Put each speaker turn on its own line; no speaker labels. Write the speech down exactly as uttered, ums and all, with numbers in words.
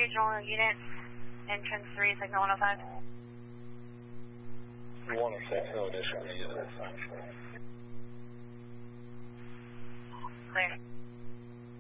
regional unit, entrance three, signal one oh five.
one oh six, no additional unit.
Clear.